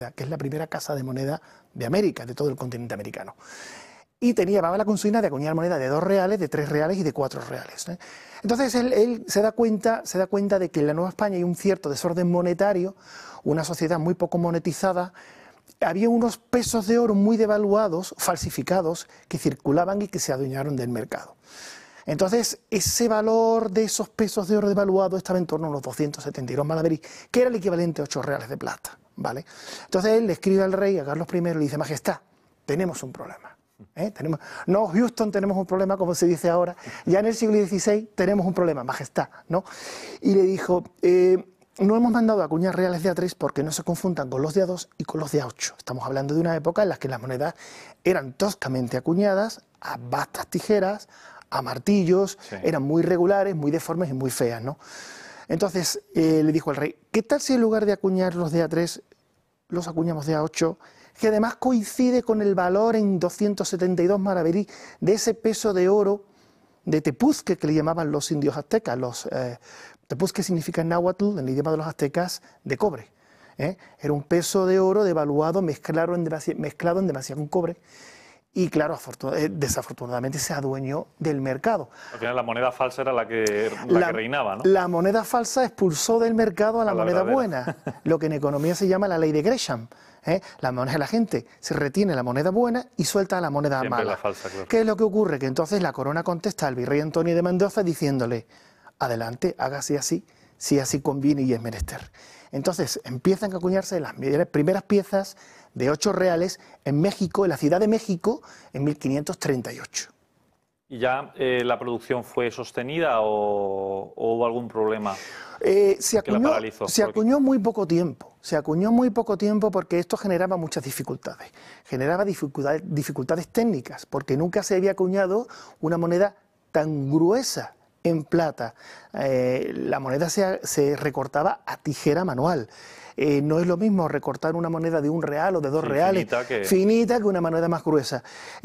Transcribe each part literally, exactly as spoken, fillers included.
que es la primera casa de moneda de América, de todo el continente americano. Y tenía, llevaba la consigna de acuñar moneda de dos reales, de tres reales y de cuatro reales, ¿eh? Entonces él, él se da cuenta, se da cuenta de que en la Nueva España hay un cierto desorden monetario, una sociedad muy poco monetizada. Había unos pesos de oro muy devaluados, falsificados, que circulaban y que se adueñaron del mercado. Entonces, ese valor de esos pesos de oro devaluados estaba en torno a unos doscientos setenta y dos maravedís, que era el equivalente a ocho reales de plata, ¿vale? Entonces él le escribe al rey, a Carlos primero, y le dice: Majestad, tenemos un problema. ¿Eh? Tenemos, no, Houston, tenemos un problema, como se dice ahora, ya en el siglo dieciséis tenemos un problema, Majestad, ¿no? Y le dijo: eh, no hemos mandado a acuñar reales de a tres porque no se confundan con los de a dos y con los de a ocho. Estamos hablando de una época en la que las monedas eran toscamente acuñadas, a vastas tijeras, a martillos, sí. Eran muy regulares, muy deformes y muy feas, ¿no? Entonces eh, le dijo al rey: ¿qué tal si en lugar de acuñar los de a tres, los acuñamos de a ocho? Que además coincide con el valor en doscientos setenta y dos maravedís de ese peso de oro de tepuzque que le llamaban los indios aztecas. Los eh, tepuzque significa en náhuatl, en el idioma de los aztecas, de cobre, ¿eh? Era un peso de oro devaluado, mezclado en demasiado, mezclado en demasiado con cobre. Y claro, desafortunadamente se adueñó del mercado. Al final la moneda falsa era la que, la la, que reinaba, ¿no? La moneda falsa expulsó del mercado a la, a la moneda verdadera. buena, lo que en economía se llama la ley de Gresham. ¿eh? La, moneda, la gente se retiene la moneda buena y suelta la moneda Siempre mala. La falsa, claro. ¿Qué es lo que ocurre? Que entonces la corona contesta al virrey Antonio de Mendoza diciéndole: adelante, hágase así, si así conviene y es menester. Entonces empiezan a acuñarse las primeras piezas de ocho reales en México, en la Ciudad de México, en mil quinientos treinta y ocho. ¿Y ya eh, la producción fue sostenida o, o hubo algún problema eh, se acuñó, que la paralizó? Se porque... acuñó muy poco tiempo, se acuñó muy poco tiempo porque esto generaba muchas dificultades, generaba dificultades, dificultades técnicas, porque nunca se había acuñado una moneda tan gruesa en plata. Eh, la moneda se, se recortaba a tijera manual. Eh, no es lo mismo recortar una moneda de un real o de dos sí, reales, finita que... finita que una moneda más gruesa.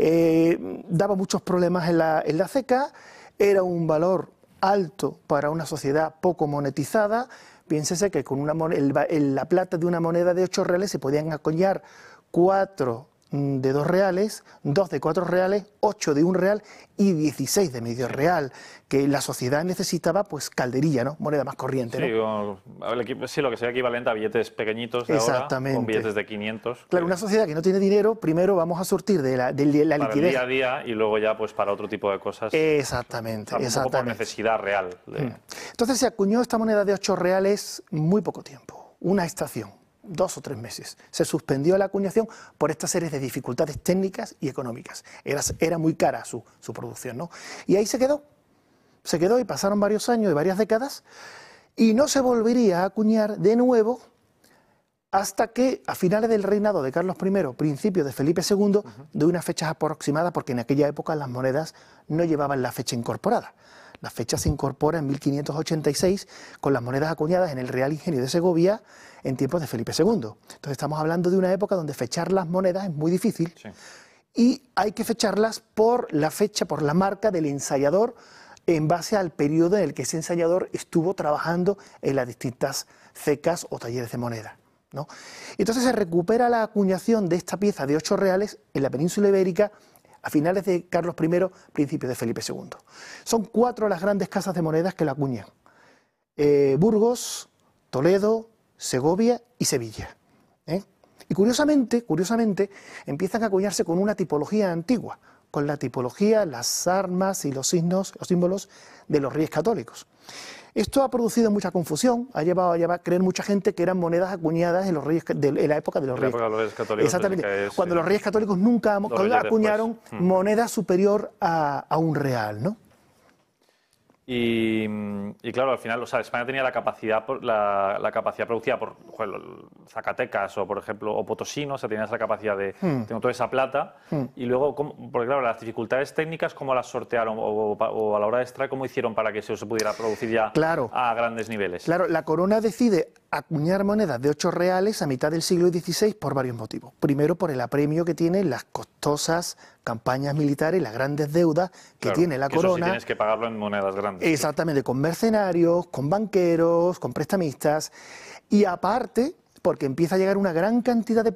Eh, daba muchos problemas en la, en la ceca, era un valor alto para una sociedad poco monetizada. Piénsese que con una moneda, el, la plata de una moneda de ocho reales se podían acuñar cuatro de dos reales, dos de cuatro reales, ocho de un real y dieciséis de medio real, que la sociedad necesitaba pues calderilla, ¿no? Moneda más corriente, ¿no? Sí, sí, lo que sea equivalente a billetes pequeñitos de ahora, con billetes de quinientos. Claro, que... una sociedad que no tiene dinero, primero vamos a surtir de la, de la para liquidez. Para el día a día y luego ya pues para otro tipo de cosas. Exactamente, o sea, un exactamente. poco por necesidad real. De... Entonces se acuñó esta moneda de ocho reales muy poco tiempo, una estación. Dos o tres meses. Se suspendió la acuñación por esta serie de dificultades técnicas y económicas. Era, era muy cara su, su producción, ¿no? Y ahí se quedó. Se quedó y pasaron varios años y varias décadas y no se volvería a acuñar de nuevo hasta que a finales del reinado de Carlos primero, principios de Felipe segundo, uh-huh. de unas fechas aproximadas, porque en aquella época las monedas no llevaban la fecha incorporada. La fecha se incorpora en mil quinientos ochenta y seis con las monedas acuñadas en el Real Ingenio de Segovia en tiempos de Felipe segundo. Entonces estamos hablando de una época donde fechar las monedas es muy difícil sí. y hay que fecharlas por la fecha, por la marca del ensayador en base al periodo en el que ese ensayador estuvo trabajando en las distintas cecas o talleres de moneda, ¿no? Entonces se recupera la acuñación de esta pieza de ocho reales en la península ibérica a finales de Carlos primero, principios de Felipe segundo. Son cuatro las grandes casas de monedas que la acuñan. Eh, Burgos, Toledo, Segovia y Sevilla. ¿eh? Y curiosamente, curiosamente, empiezan a acuñarse con una tipología antigua, con la tipología, las armas y los signos, los símbolos de los reyes católicos. Esto ha producido mucha confusión, ha llevado a, llevar a creer mucha gente que eran monedas acuñadas en, los reyes, de, en la época de los, la reyes, época de los reyes católicos. Exactamente, es, cuando sí. los reyes católicos nunca acuñaron después. moneda superior a, a un real, ¿no? Y, y claro, al final, o sea, España tenía la capacidad, la, la capacidad producida por joder, Zacatecas o, por ejemplo, o Potosí, ¿no? O sea, tenía esa capacidad de hmm. tengo toda esa plata hmm. y luego, ¿cómo? Porque claro, las dificultades técnicas, ¿cómo las sortearon? O, o, o a la hora de extraer, ¿cómo hicieron para que eso se pudiera producir ya claro. a grandes niveles? Claro, la corona decide acuñar monedas de ocho reales a mitad del siglo dieciséis por varios motivos. Primero, por el apremio que tienen las costosas campañas militares, las grandes deudas que claro, tiene la que corona. Eso sí tienes que pagarlo en monedas grandes. Exactamente, con mercenarios, con banqueros, con prestamistas. Y aparte, porque empieza a llegar una gran cantidad de